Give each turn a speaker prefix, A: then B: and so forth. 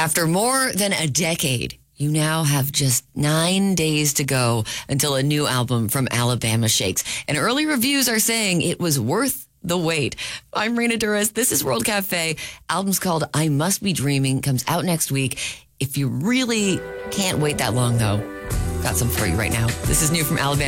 A: After more than a decade, you now have just 9 days to go until a new album from Alabama Shakes. And early reviews are saying it was worth the wait. I'm Raina Duras. This is World Cafe. Album's called I Must Be Dreaming. Comes out next week. If you really can't wait that long, though, got some for you right now. This is new from Alabama.